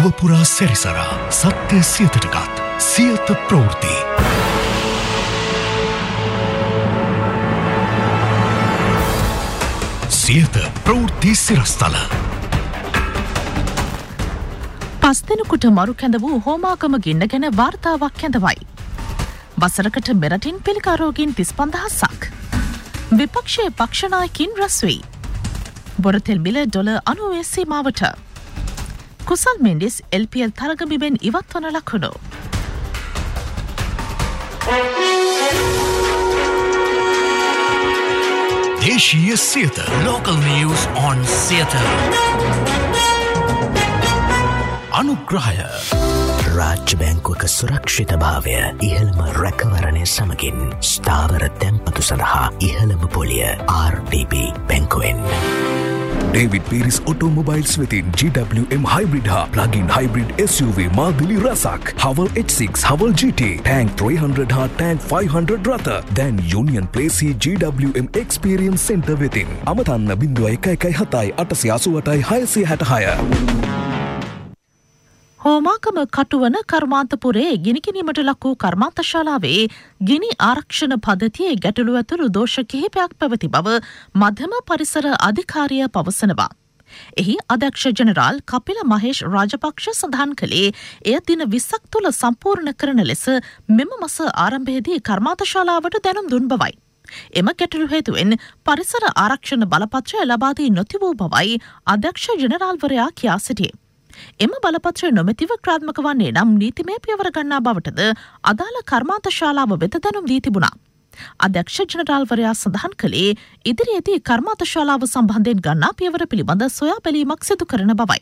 ලොවපුරා සැරිසරා සත්‍ය සියතටගත් සියත ප්‍රවෘත්ති. සියත ප්‍රවෘත්ති සිරස්තල. පස් දෙනෙකුට මරු කැඳ වූ හෝමාගම ගින්න ගැන වාර්තාවක් කැඳවයි. වසරකට මෙරටින් පිළිකාරෝගීන් 35,000ක්. විපක්ෂයේ පක්ෂනායකින් රැස් වෙයි. බොරතෙල් මිල ඩොලර් 90 සීමාවට. කුසල් මෙන්ඩිස් LPL තරගබිමෙන් ඉවත් වන ලකුණු. දේශීය Siyatha. Local news on Theatre. අනුග්‍රහය. රාජ්‍ය බැංකුවක සුරක්ෂිත භාවය ඉහළම රැකවරණය සමගින් ස්ථාවර තැන්පතු සඳහා ඉහළම පොලිය RDB බැංකුවෙන්. David Pierce Automobiles වෙතින් GWM Hybrid හා Plug-in Hybrid SUV මාදිලි රසක් Haval H6 Haval GT Tank 300 හා Tank 500 රථ දැන් Union Place GWM Experience Center වෙතින් අමතන්න 0117 888 666. හෝමාගම කටුවන කර්මාන්තපුරේ ගිනිකිනීමට ලක් වූ කර්මාන්තශාලාවේ ගිනි ආරක්ෂණ පද්ධතියේ ගැටලු ඇතුළු දෝෂ කිහිපයක් පැවති බව මධ්‍යම පරිසර අධිකාරිය පවසනවා. එහි අධ්‍යක්ෂ ජෙනරාල් කපිල මහේෂ් රාජපක්ෂ සඳහන් කළේ එය දින 20ක් තුළ සම්පූර්ණ කරන ලෙස මෙම මස ආරම්භයේදී කර්මාන්තශාලාවට දැනුම් දුන් බවයි. එම ගැටලු හේතුවෙන් පරිසර ආරක්ෂණ බලපත්‍රය ලබා දී නොතිබූ බවයි අධ්‍යක්ෂ ජෙනරාල්වරයා කියා සිටියේ. එම බලපත්‍රය නොමැතිව ක්‍රියාත්මක වන්නේ නම් නීතිමය පියවර ගන්නා බවටද අදාළ කර්මාන්තශාලාව වෙත දැනුම් දී තිබුණා. අධ්‍යක්ෂ ජෙනරාල්වරයා සඳහන් කළේ ඉදිරියේදී කර්මාන්තශාලාව සම්බන්ධයෙන් ගන්නා පියවර පිළිබඳ සොයා බැලීමක් සිදු කරන බවයි.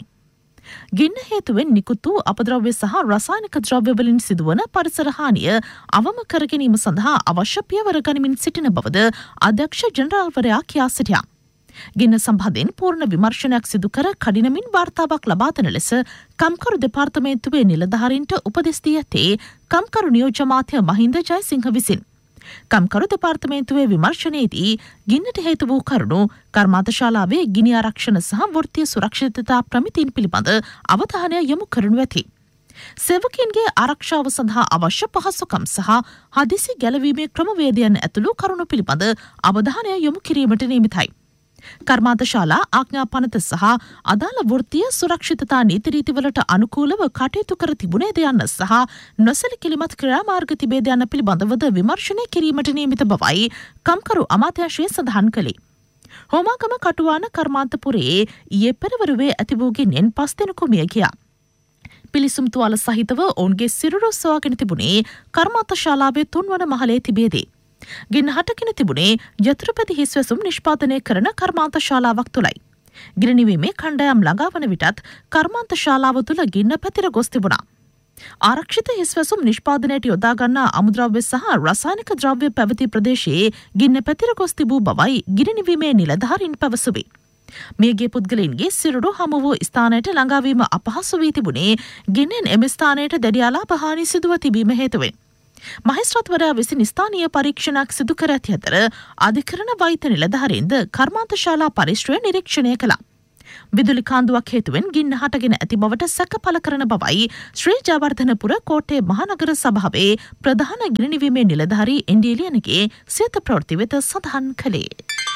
ගින්න හේතුවෙන් නිකුත් වූ අපද්‍රව්‍ය සහ රසායනික ද්‍රව්‍ය වලින් සිදුවන පරිසර හානිය අවම කර ගැනීම සඳහා අවශ්‍ය පියවර ගනිමින් සිටින බවද අධ්‍යක්ෂ ජෙනරාල්වරයා කියා සිටියා. ගින්න සම්බන්ධයෙන් පූර්ණ විමර්ශනයක් සිදු කර කඩිනමින් වාර්තාවක් ලබා දෙන ලෙස කම්කරු දෙපාර්තමේන්තුවේ නිලධාරීන්ට උපදෙස් දී ඇතේ කම්කරු නියෝජ්‍ය අමාත්‍ය මහින්ද ජයසිංහ විසින්. කම්කරු දෙපාර්තමේන්තුවේ විමර්ශනයේදී ගින්නට හේතු වූ කරුණු කර්මාන්තශාලාවේ ගිනි ආරක්ෂණ සහ වෘත්තීය සුරක්ෂිතතා ප්‍රමිතීන් පිළිබඳ අවධානය යොමු කරනු ඇති. සේවකයන්ගේ ආරක්ෂාව සඳහා අවශ්‍ය පහසුකම් සහ හදිසි ගැලවීමේ ක්‍රමවේදයන් ඇතුළු කරුණු පිළිබඳ අවධානය යොමු කිරීමට නියමිතයි. කර්මාන්තශාලා ආඥා පනත සහ අදාළ වෘත්තීය සුරක්ෂිතතා නීති රීතිවලට අනුකූලව කටයුතු කර තිබුණේද යන්න සහ නොසැලකිලිමත් ක්‍රියාමාර්ග තිබේද යන්න පිළිබඳවද විමර්ශනය කිරීමට නියමිත බවයි කම්කරු අමාත්‍යාංශය සඳහන් කළේ. හෝමාගම කටුවාන කර්මාන්තපුරයේ ඊයේ පෙරවරුවේ ඇති වූ ගින්නෙන් 5 දෙනෙකු මිය ගියා. පිලිසුම් තුවාල සහිතව ඔවුන්ගේ සිරුරු සොයාගෙන තිබුණේ කර්මාන්තශාලාවේ 3 වන මහලේ තිබේදී. ගින්න හටගෙන තිබුණේ යතුරුපැදි හිස්වැසුම් නිෂ්පාදනය කරන කර්මාන්තශාලාවක් තුළයි. ගිනිනීමේ කණ්ඩායම් ළඟා වන විටත් කර්මාන්තශාලාව තුළ ගින්න පැතිර ගොස් තිබුණා. ආරක්ෂිත හිස්වැසුම් නිෂ්පාදනයට යොදා ගන්නා අමුද්‍රව්‍ය සහ රසායනික ද්‍රව්‍ය පැවති ප්‍රදේශයේ ගින්න පැතිර ගොස් තිබූ බවයි ගිනිනීමේ නිලධාරීන් පැවසුවේ. මේගේ පුද්ගලයන්ගේ සිරුරු හමු වූ ස්ථානයට ළඟාවීම අපහසු වී තිබුණේ ගින්නෙන් එම ස්ථානයට දැඩි අලාභහානි සිදුව තිබීම හේතුවෙන්. මහේස්ත්‍රාත්වරයා විසින් ස්ථානීය පරීක්ෂණයක් සිදු කර ඇති අතර අධිකරණ වෛද්‍ය නිලධාරීන්ද කර්මාන්තශාලා පරිශ්‍රය නිරීක්ෂණය කළා. විදුලි කාන්දුවක් හේතුවෙන් ගින්න හටගෙන ඇති බවට සැක පළ කරන බවයි ශ්‍රී ජයවර්ධනපුර කෝට්ටේ මහනගර සභාවේ ප්‍රධාන ගිනිනීමේ නිලධාරී එන්ඩීලියනගේ සියත ප්‍රවෘත්ති වෙත සඳහන් කළේ.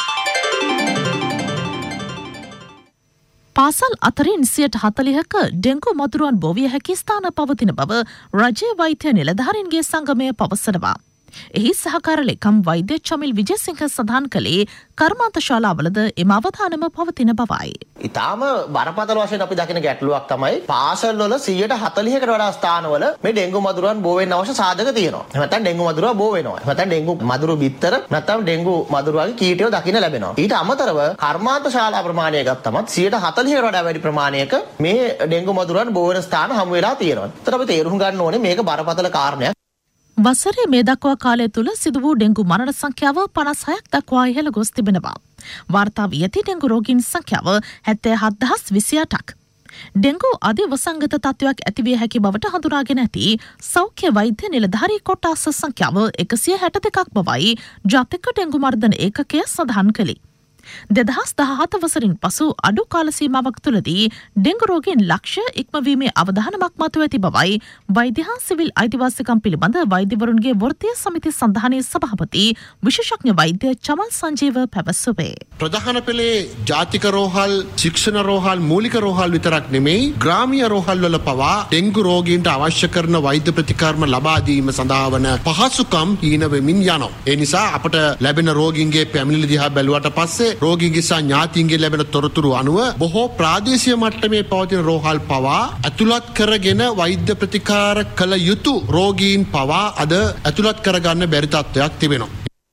පාසල් අතරින් 40%ක ඩෙංගු මදුරුවන් බෝවිය හැකි ස්ථාන පවතින බව රජයේ වෛද්‍ය නිලධාරීන්ගේ සංගමය පවසනවා. එහි සහකාර ලේකම් වෛද්‍ය චමිල් විජේසිංහ සඳහන් කළේ කර්මාන්තශාලාවලද එම අවධානම පවතින බවයි. ඉතාම බරපතල වශයෙන් අපි දකින ගැටලුවක් තමයි පාසල් වල 140කට වඩා ස්ථානවල මේ ඩෙංගු මදුරුවන් බෝ වෙන්න අවශ්‍ය සාධක තියෙනවා. එහෙම නැත්නම් ඩෙංගු මදුරුවා බෝ වෙනවා. එහෙම නැත්නම් ඩෙංගු මදුරු බිත්තර නැත්නම් ඩෙංගු මදුරුවාගේ කීටයෝ දකින්න ලැබෙනවා. ඊට අමතරව කර්මාන්තශාලා ප්‍රමාණය ගත්තමත් 140කට වඩා වැඩි ප්‍රමාණයක මේ ඩෙංගු මදුරුවන් බෝ වෙන ස්ථාන හමු වෙලා තියෙනවා. ඒතර අපි තේරුම් ගන්න ඕනේ මේක බරපතල කාරණයක්. වසරේ මේ දක්වා කාලය තුළ සිදු වූ ඩෙංගු මරණ සංඛ්‍යාව 56ක් දක්වා ඉහළ ගොස් තිබෙනවා. වාර්තා වී ඇති ඩෙංගු රෝගීන් සංඛ්‍යාව 77028ක්. ඩෙංගු අධි වසංගත තත්ත්වයක් ඇතිවිය හැකි බවට හඳුනාගෙන ඇති සෞඛ්‍ය වෛද්‍ය නිලධාරී කොට්ටාස සංඛ්‍යාව 162ක් බවයි ජාතික ඩෙංගු මර්ධන ඒකකය සඳහන් කළේ. 2017 වසරින් පසු අඩු කාල සීමාවක් තුළදී ඩෙංගු රෝගීන් ලක්ෂ ඉක්මවීමේ අවධානමක් මතුව ඇති බවයි වෛද්‍ය හා සිවිල් අයිතිවාසිකම් පිළිබඳ වෛද්‍යවරුන්ගේ වෘත්තීය සමිති සන්ධානයේ සභාපති විශේෂඥ වෛද්‍ය චමල් සංජීව පැවසුවේ. ප්‍රධාන පෙළේ ජාතික රෝහල්, ශික්ෂණ රෝහල්, මූලික රෝහල් විතරක් නෙමෙයි ග්‍රාමීය රෝහල් වල පවා ඩෙංගු රෝගීන්ට අවශ්‍ය කරන වෛද්‍ය ප්‍රතිකර්ම ලබා දීම සඳහා වන පහසුකම් හීන වෙමින් යනවා. ඒ නිසා අපට ලැබෙන රෝගීන්ගේ පැමිණිලි දිහා බැලුවට පස්සේ රෝගීන්ගේ සහ ඥාතීන්ගේ ලැබෙන තොරතුරු අනුව බොහෝ ප්‍රාදේශීය මට්ටමේ පවතින රෝහල් පවා ඇතුළත් කරගෙන වෛද්‍ය ප්‍රතිකාර කළ යුතු රෝගීන් පවා අද ඇතුළත් කරගන්න බැරි තත්ත්වයක් තිබෙනවා.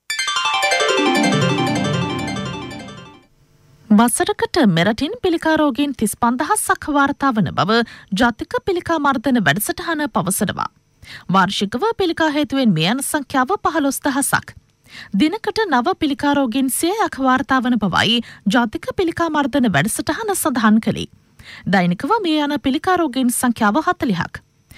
වසරකට මෙරටින් පිළිකා රෝගීන් 35,000ක් වාර්තා වන බව ජාතික පිළිකා මර්ධන වැඩසටහන පවසනවා. වාර්ෂිකව පිළිකා හේතුවෙන් මිය යන සංඛ්‍යාව 15,000ක්. දිනකට නව පිළිකා රෝගීන් 100ක් වාර්තා වන බවයි ජාතික පිළිකා මර්ධන වැඩසටහන සඳහන් කළේ. දෛනිකව මිය යන පිළිකා රෝගීන් සංඛ්‍යාව 40ක්.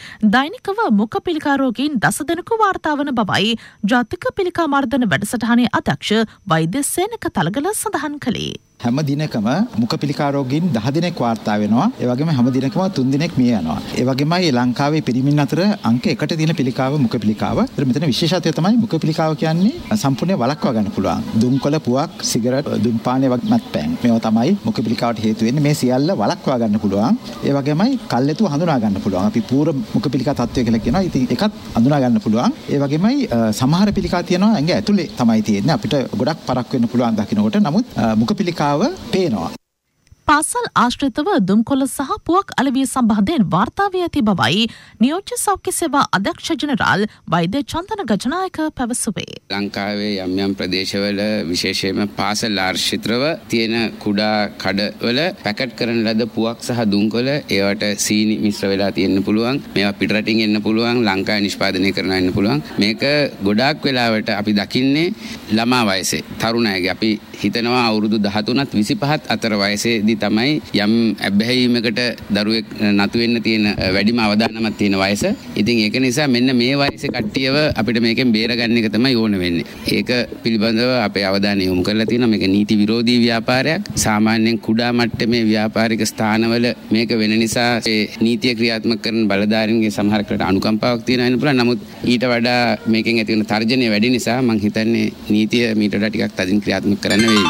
දෛනිකව මුඛ පිළිකා රෝගීන් 10 දෙනෙකු වාර්තා වන බවයි ජාතික පිළිකා මර්ධන වැඩසටහනේ අධ්‍යක්ෂ වෛද්‍ය සේනක තලගල සඳහන් කළේ. හැම දිනකම මුඛ පිළිකා රෝගීන් 10 දෙනෙක් වාර්තා වෙනවා. ඒ වගේම හැම දිනකම 3 දෙනෙක් මිය යනවා. ඒ වගේමයි ලංකාවේ පිරිමින් අතර අංක 1ට තියෙන පිළිකාව මුඛ පිළිකාව. ඒතර මෙතන විශේෂත්වය තමයි මුඛ පිළිකාව කියන්නේ සම්පූර්ණයෙන් වළක්වා ගන්න පුළුවන්. දුම්කොළ, පුවක්, සිගරට්, දුම්පානය වගේ මත්පැන් මේවා තමයි මුඛ පිළිකාවට හේතු වෙන්නේ. මේ සියල්ල වළක්වා ගන්න පුළුවන්. ඒ වගේමයි කල්ැතු හඳුනා ගන්න පුළුවන්. අපි පූර්ව මුඛ පිළිකා තත්ත්වය කියලා කියනවා. ඉතින් ඒකත් හඳුනා ගන්න පුළුවන්. ඒ වගේමයි සමහර පිළිකා තියෙනවා ඇඟ ඇතුලේ තමයි තියෙන්නේ. අපිට ගොඩක් පරක් වෙන්න පුළුවන් දකින්නකොට. නමුත් මුඛ පිළිකාව පේනවා. පාසල් ආශ්‍රිතව දුම්කොළ සහ පුවක් අලවිය සම්බන්ධයෙන් වාර්තා වී ඇති බවයි නියෝජ්‍ය සෞඛ්‍ය සේවා අධ්‍යක්ෂ ජෙනරාල් වෛද්‍ය චන්දන ගජනායක පැවසුවේ. ලංකාවේ යම් යම් ප්‍රදේශවල විශේෂයෙන්ම පාසල් ආශ්‍රිතව තියෙන කුඩා කඩවල පැකට් කරන ලද පුවක් සහ දුම්කොළ ඒවට සීනි මිශ්‍ර වෙලා තියෙන්න පුළුවන්. මේවා පිටරටින් එන්න පුළුවන්. ලංකාවේ නිෂ්පාදනය කරනවා එන්න පුළුවන්. මේක ගොඩාක් වෙලාවට අපි දකින්නේ ළමා වයසේ තරුණයගේ. අපි හිතනවා අවුරුදු 13ත් 25ත් අතර වයසේදී තමයි යම් අබ්බැහිමකට දරුවෙක් නතු වෙන්න තියෙන වැඩිම අවදානමක් තියෙන වයස. ඉතින් ඒක නිසා මෙන්න මේ වයසේ කට්ටියව අපිට මේකෙන් බේරගන්න එක තමයි ඕන වෙන්නේ. ඒක පිළිබඳව අපේ අවධානය යොමු කරලා තියෙනවා. මේක නීති විරෝධී ව්‍යාපාරයක්. සාමාන්‍යයෙන් කුඩා මට්ටමේ ව්‍යාපාරික ස්ථානවල මේක වෙන නිසා ඒ නීතිය ක්‍රියාත්මක කරන බලධාරීන්ගේ සමහරකට අනුකම්පාවක් තියෙන වෙන පුළුවන්. නමුත් ඊට වඩා මේකෙන් ඇති වෙන තර්ජනය වැඩි නිසා මම හිතන්නේ නීතිය මීට වඩා ටිකක් තදින් ක්‍රියාත්මක කරන්න වෙයි.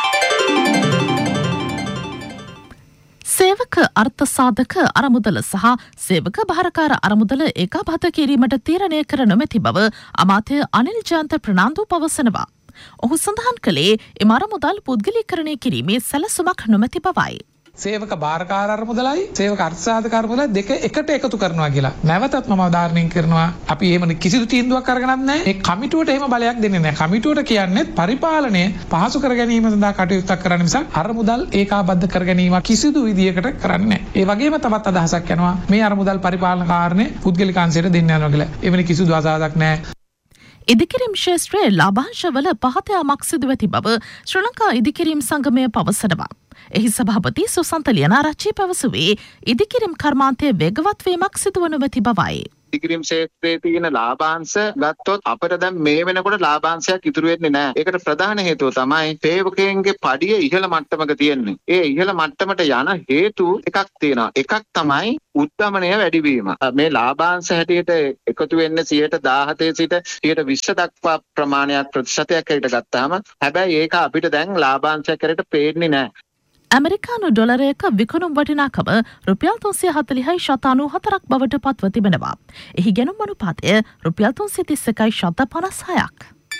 සේවක අර්ථ සාධක අරමුදල සහ සේවක භාරකාර අරමුදල ඒකාබද්ධ කිරීමට තීරණය කර නොමැති බව අමාත්‍ය අනිල් ජයන්ත ප්‍රනාන්දු පවසනවා. ඔහු සඳහන් කළේ එම අරමුදල් පුද්ගලීකරණය කිරීමේ සැලසුමක් නොමැති බවයි. සේවක භාරකාර අරමුදලයි සේවක අර්ථසාධක අරමුදලයි දෙක එකට එකතු කරනවා කියලා. නැවතත් මම අවධාරණය කරනවා අපි එහෙම කිසිදු තීන්දුවක් අරගෙනත් නැහැ. මේ කමිටුවට එහෙම බලයක් දෙන්නේ නැහැ. කමිටුවට කියන්නේ පරිපාලනය පහසු කර ගැනීම සඳහා කටයුත්තක් කරන්න මිසක් අරමුදල් ඒකාබද්ධ කර ගැනීම කිසිදු විදියකට කරන්නේ නැහැ. ඒ වගේම තවත් අදහසක් යනවා මේ අරමුදල් පරිපාලන කාරණේ පුද්ගලිකාංශයට දෙන්න යනවා කියලා. එවැනි කිසිදු අදහසක් නැහැ. ඉදිකිරීම් ක්ෂේත්‍රයේ ලාභාංශවල පහත යාමක් සිදු ඇති බව ශ්‍රී ලංකා ඉදිකිරීම් සංගමය පවසනවා. එහි සභාපති සුසන්ත ලියනාරච්චි පැවසුවේ ඉදිකිරීම් කර්මාන්තයේ වේගවත් වීමක් සිදුවනු ඇති බවයි. ඉදිකිරීම් ක්ෂේත්‍රයේ තියෙන ලාභාංශ ගත්තොත් අපිට දැන් මේ වෙනකොට ලාභාංශයක් ඉතුරු වෙන්නේ නැහැ. ඒකට ප්‍රධාන හේතුව තමයි සේවකයන්ගේ පඩිය ඉහළ මට්ටමක තියෙන්නේ. ඒ ඉහළ මට්ටමට යන හේතු එකක් තියෙනවා. එකක් තමයි උද්දමනය වැඩිවීම. මේ ලාභාංශ හැටියට එකතු වෙන්නේ 17% සිට 20% දක්වා ප්‍රමාණයක් ප්‍රතිශතයක් හැටියට ගත්තාම හැබැයි ඒක අපිට දැන් ලාභාංශයක් හැටියට පේන්නේ නැහැ. ඇමරිකානු ඩොලරයක විකුණුම් වටිනාකම රුපියල් 340.94ක් බවට පත්ව තිබෙනවා. එහි ගැනුම් අනුපාතය රුපියල් 331.56ක්.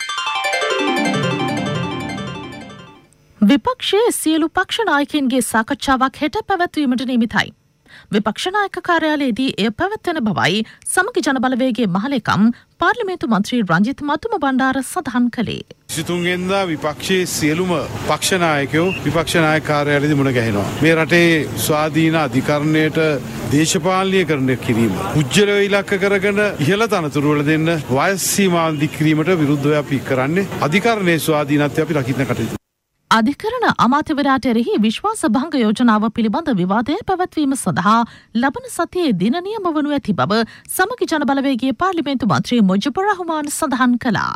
විපක්ෂයේ සියලු පක්ෂ නායකයින්ගේ සාකච්ඡාවක් හෙට පැවැත්වීමට නියමිතයි. විපක්ෂ නායක කාර්යාලයේදී එය පැවැත්වෙන බවයි සමගි ජනබලවේගයේ මහලේකම් පාර්ලිමේන්තු මන්ත්‍රී රංජිත් මතුම බණ්ඩාර සඳහන් කළේ. 23 විපක්ෂයේ සියලුම පක්ෂ නායකයෝ විපක්ෂ නායක කාර්යාලයේදී මුණ ගැහෙනවා. මේ රටේ ස්වාධීන අධිකරණයට දේශපාලනීකරණය කිරීම උජ්ජල ඉලක්ක කරගෙන ඉහළ තනතුරු වල දෙන්න වයස් සීමාවන් දික් කිරීමට විරුද්ධව අපි කරන්නේ. අධිකරණයේ ස්වාධීනත්වය අපි රකින්න කටයුතු. අධිකරණ අමාත්‍යවරයාට එරෙහි විශ්වාස භංග යෝජනාව පිළිබඳ විවාදය පැවැත්වීම සඳහා ලබන සතියේ දින නියම වනු ඇති බව සමගි ජනබලවේගයේ පාර්ලිමේන්තු මන්ත්‍රී මුජිබුර් රහ්මාන් සඳහන් කළා.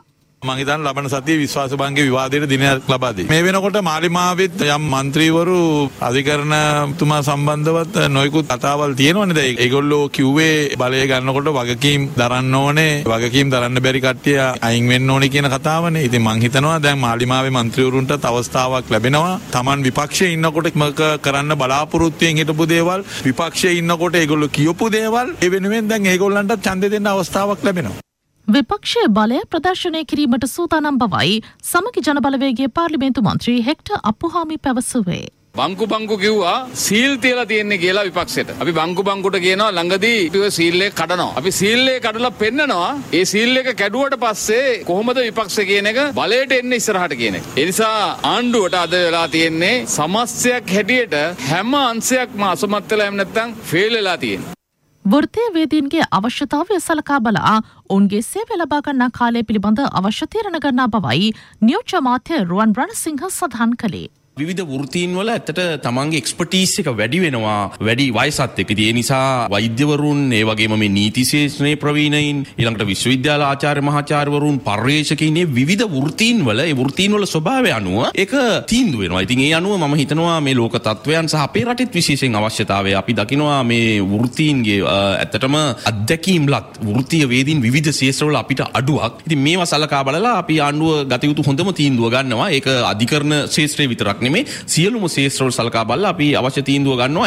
මම හිතන්නේ ලබන සතියේ විශ්වාස භංගයේ විවාදයට දිනයක් ලබා දෙයි. මේ වෙනකොට මාලිමාවෙත් යම් മന്ത്രിවරු අධිකරණතුමා සම්බන්ධවත් නොයෙකුත් කතාවල් තියෙනවනේ. දැන් ඒගොල්ලෝ කිව්වේ බලය ගන්නකොට වගකීම් දරන්න ඕනේ, වගකීම් දරන්න බැරි කට්ටිය අයින් වෙන්න ඕනේ කියන කතාවනේ. ඉතින් මම හිතනවා දැන් මාලිමාවේ മന്ത്രിවරුන්ටත් අවස්ථාවක් ලැබෙනවා. Taman විපක්ෂයේ ඉන්නකොට කරන්න බලාපොරොත්තුෙන් හිටපු දේවල්, විපක්ෂයේ ඉන්නකොට ඒගොල්ලෝ කියපු දේවල් ඒ වෙනුවෙන් දැන් ඒගොල්ලන්ට ඡන්දෙ දෙන්න අවස්ථාවක් ලැබෙනවා. විපක්ෂයේ බලය ප්‍රදර්ශනය කිරීමට සූදානම් බවයි සමගි ජනබලවේගයේ පාර්ලිමේන්තු මන්ත්‍රී හෙක්ටර් අප්පුහාමි පැවසුවේ. බංකු කිව්වා සීල් තියලා තියෙන්නේ කියලා විපක්ෂයට. අපි බංකුට කියනවා ළඟදී සීල් එක කඩනවා. අපි සීල් එක කඩලා පෙන්නනවා. ඒ සීල් එක කැඩුවට පස්සේ කොහොමද විපක්ෂ කියන එක බලයට එන්නේ ඉස්සරහට කියන එක. ඒ නිසා ආණ්ඩුවට අද වෙලා තියෙන්නේ සමස්තයක් හැටියට හැම අංශයක්ම අසමත් වෙලා එහෙම නැත්නම් ෆේල් වෙලා තියෙනවා. වෘත්තීය වේදීන්ගේ අවශ්‍යතාවය සලකා බලා ඔවුන්ගේ සේවය ලබා ගන්නා කාලය පිළිබඳ අවශ්‍ය තීරණ ගන්නා බවයි නියෝජ්‍ය අමාත්‍ය රුවන් රණසිංහ සඳහන් කළේ. විවිධ වෘත්තීන් වල ඇත්තට තමන්ගේ එක්ස්පර්ටීස් එක වැඩි වෙනවා වැඩි වයසත් එක්ක. ඒ නිසා වෛද්‍යවරුන්, ඒ වගේම මේ නීති ශාස්ත්‍රයේ ප්‍රවීණයින්, ඊළඟට විශ්වවිද්‍යාල ආචාර්ය මහාචාර්යවරුන්, පර්යේෂකයින්, මේ විවිධ වෘත්තීන් වල ඒ වෘත්තීන් වල ස්වභාවය අනුව ඒක තීන්දුව වෙනවා. ඉතින් ඒ අනුව මම හිතනවා මේ ලෝක තත්වයන් සහ අපේ රටෙත් විශේෂයෙන් අවශ්‍යතාවය අපි දකිනවා මේ වෘත්තීන්ගේ ඇත්තටම අත්දැකීම්ලත් වෘත්තීය වේදීන් විවිධ ශාස්ත්‍රවල අපිට අඩුවක්. ඉතින් මේවා සලකා බලලා අපි ආණ්ඩුව ගත යුතු හොඳම තීන්දුව ගන්නවා. ඒක අධිකරණ ශාස්ත්‍රයේ විතරක් නෙමෙයි සියලුම ශාස්ත්‍රවල සලකා බලලා අපි අවශ්‍ය තීන්දුව ගන්නවා.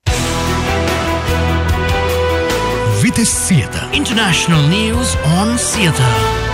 Vites Theatre. International news on theatre.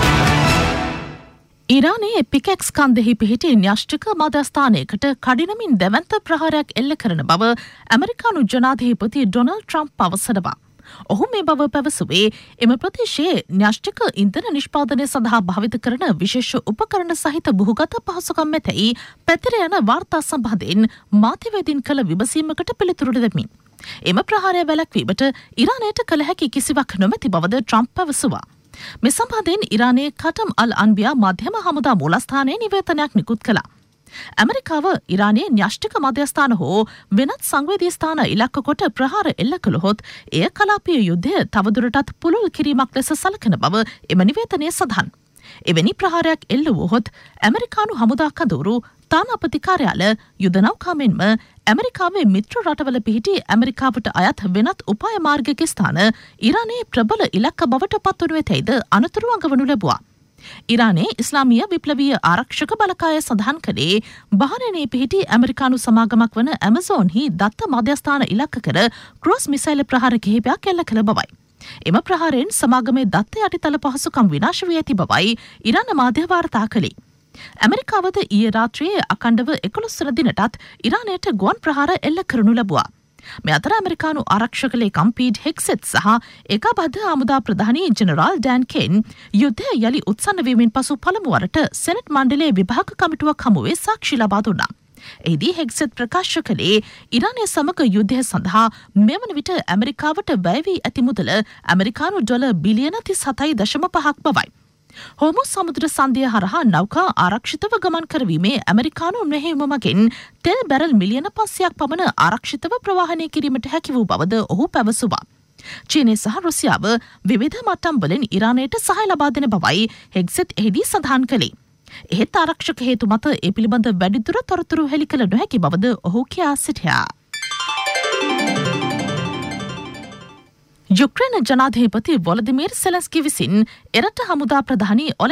ඉරානයේ පිකෙක්ස් කන්දෙහි පිහිටි න්‍යෂ්ටික මධ්‍යස්ථානයකට කඩිනමින් දැවැන්ත ප්‍රහාරයක් එල්ල කරන බව ඇමරිකානු ජනාධිපති ඩොනල්ඩ් ට්‍රම්ප් පවසනවා. ඔහු මේ බව පැවසුවේ එම ප්‍රදේශයේ න්‍යෂ්ටික ඉන්ධන නිෂ්පාදනය සඳහා භාවිත කරන විශේෂ උපකරණ සහිත බහුගත පහසුකම් මෙතැයි පැතිර යන වාර්තා සම්බන්ධයෙන් මාධ්‍යවේදීන් කළ විමසීමකට පිළිතුරු දෙමින් එම ප්‍රහාරය වැළැක්වීමට ඉරානයට කළ හැකි කිසිවක් නොමැති බවද ට්‍රම්ප් පැවසුවා. මේ සම්බන්ධයෙන් ඉරානයේ කටම් අල් අන්බියා මධ්‍යම හමුදා මූලස්ථානයේ නිවේදනයක් නිකුත් කළා. ඇමරිකාව ඉරානයේ න්‍යෂ්ටික මධ්‍යස්ථාන හෝ වෙනත් සංවේදී ස්ථාන ඉලක්ක කොට ප්‍රහාර එල්ල කළහොත් එය කලාපීය යුද්ධය තවදුරටත් පුළුල් කිරීමක් ලෙස සලකන බව එම නිවේදනය සඳහන්. එවැනි ප්‍රහාරයක් එල්ල වුවහොත් ඇමරිකානු හමුදා කඳවුරු තානාපති කාර්යාල යුද නෞකා මෙන්ම ඇමරිකාවේ මිත්‍ර රටවල පිහිටි ඇමරිකාවට අයත් වෙනත් උපාය මාර්ගික ස්ථාන ඉරානයේ ප්‍රබල ඉලක්ක බවට පත්වනු ඇතැයිද අනතුරු අඟවනු ලැබුවා. ඉරානයේ ඉස්ලාමීය විප්ලවීය ආරක්ෂක බලකාය සඳහන් කළේ බහරේනයේ පිහිටි ඇමරිකානු සමාගමක් වන ඇමසෝන්හි දත්ත මධ්‍යස්ථාන ඉලක්ක කර ක්‍රෝස් මිසයිල් ප්‍රහාර කිහිපයක් එල්ල කළ බවයි. එම ප්‍රහාරයෙන් සමාගමේ දත්ත යටිතල පහසුකම් විනාශ වී ඇති බවයි ඉරාන මාධ්‍ය වාර්තා කළේ. ඇමරිකාවද ඊයේ රාත්‍රියේ අඛණ්ඩව 11 වන දිනටත් ඉරානයට ගුවන් ප්‍රහාර එල්ල කරනු ලැබුවා. මේ අතර ඇමරිකානු ආරක්ෂක ලේකම් පීට් හෙග්සෙට් සහ ඒකාබද්ධ හමුදා ප්‍රධානී ජෙනරාල් ඩෑන් කෙන් යුද්ධය යලි උත්සන්න වීමෙන් පසු පළමු වරට සෙනට් මණ්ඩලයේ විභාග කමිටුවක් හමුවේ සාක්ෂි ලබා දුන්නා. එහිදී හෙග්සෙට් ප්‍රකාශ කළේ ඉරානය සමග යුද්ධය සඳහා මෙවන විට ඇමරිකාවට වැය වී ඇති මුදල ඇමරිකානු ඩොලර් බිලියන 37.5ක් බවයි. හෝමුස් සමුද්‍ර සන්ධිය හරහා නෞකා ආරක්ෂිතව ගමන් කරවීමේ ඇමරිකානු මෙහෙයුම මගින් තෙල් බැරල් මිලියන 500ක් පමණ ආරක්ෂිතව ප්‍රවාහනය කිරීමට හැකි වූ බවද ඔහු පැවසුවා. චීනය සහ රුසියාව විවිධ මට්ටම් වලින් ඉරානයට සහාය ලබා දෙන බවයි හෙග්සෙට් එහිදී සඳහන් කළේ. එහෙත් ආරක්ෂක හේතු මත ඒ පිළිබඳ වැඩිදුර තොරතුරු හෙළි කළ නොහැකි බවද ඔහු කියා සිටියා. යුක්‍රේන ජනාධිපති වොලදිමීර් සෙලන්ස්කී විසින් එරට හමුදා ප්‍රධානී